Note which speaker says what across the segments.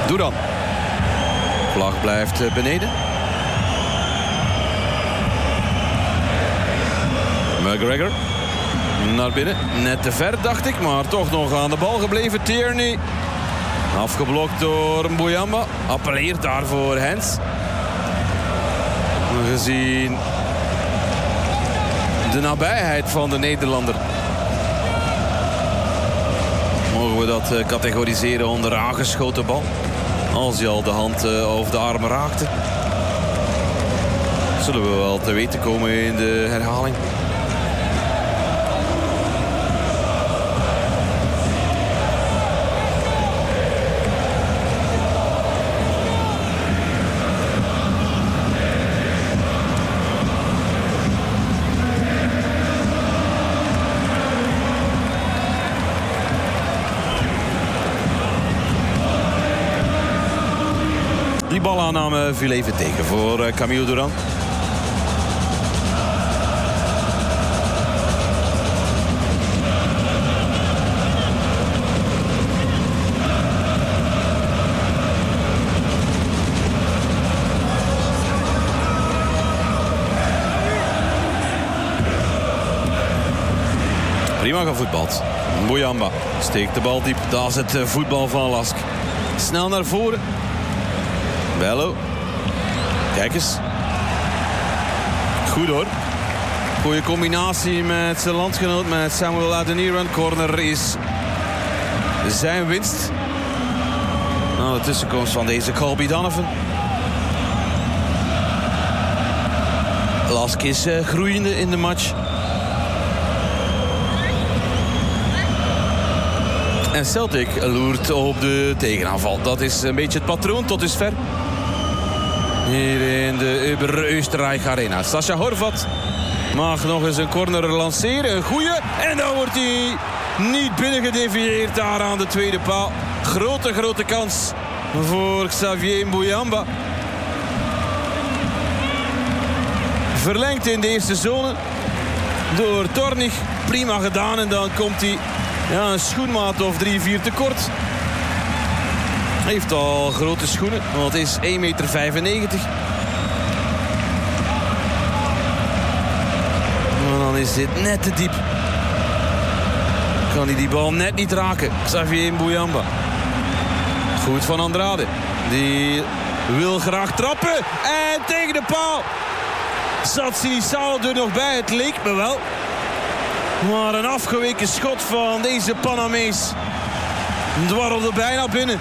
Speaker 1: Duran. Vlag blijft beneden. McGregor. Naar binnen. Net te ver, dacht ik. Maar toch nog aan de bal gebleven. Tierney. Afgeblokt door Mbuyamba. Appelleert daarvoor Hens. Gezien de nabijheid van de Nederlander mogen we dat categoriseren onder aangeschoten bal. Als hij al de hand over de arm raakte. Zullen we wel te weten komen in de herhaling. Die balaanname viel even tegen voor Camille Duran. Prima gevoetbald. Mbuyamba steekt de bal diep. Dat is het voetbal van Lask. Snel naar voren. Bello. Kijk eens. Goed hoor. Goeie combinatie met zijn landgenoot, met Samuel Adeniran. Corner is zijn winst. Nou, de tussenkomst van deze Colby Donovan. Lask is groeiende in de match. En Celtic loert op de tegenaanval. Dat is een beetje het patroon tot dusver. Hier in de Ober-Österreich Arena. Sascha Horvat mag nog eens een corner lanceren. Een goeie. En dan wordt hij niet binnengedevieerd daar aan de tweede paal. Grote kans voor Xavier Mbuyamba. Verlengd in de eerste zone door Tornig. Prima gedaan. En dan komt hij een schoenmaat of 3-4 tekort. Hij heeft al grote schoenen, want het is 1,95 meter. En dan is dit net te diep. Kan hij die bal net niet raken. Xavier Mbuyamba. Goed van Andrade. Die wil graag trappen. En tegen de paal. Zat Sinisalo er nog bij? Het leek me wel. Maar een afgeweken schot van deze Panamees dwarrelde bijna binnen.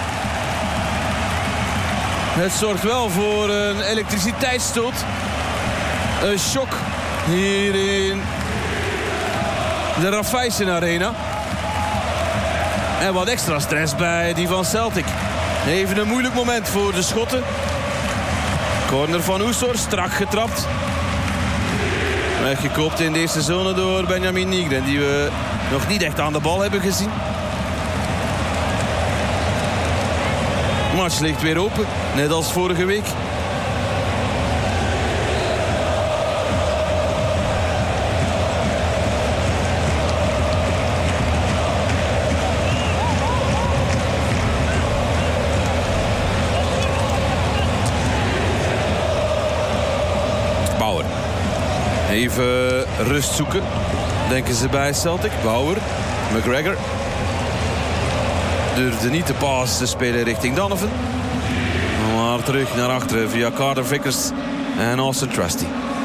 Speaker 1: Het zorgt wel voor een elektriciteitsstoot. Een shock hier in de Raiffeisen Arena. En wat extra stress bij die van Celtic. Even een moeilijk moment voor de Schotten. Corner van Oestor, strak getrapt. Weggekoopt in de eerste zone door Benjamin Nygren, die we nog niet echt aan de bal hebben gezien. De match ligt weer open, net als vorige week. Bauer. Even rust zoeken, denken ze bij Celtic. Bauer, McGregor. Durfde niet de paas te spelen richting Donovan. Maar terug naar achteren via Carter Vickers en Austin Trusty.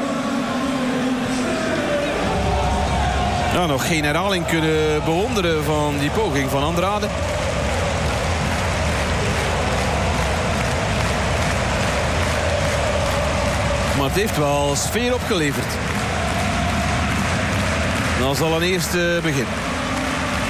Speaker 1: Nou, nog geen herhaling kunnen bewonderen van die poging van Andrade. Maar het heeft wel sfeer opgeleverd. Dat is al een eerste begin.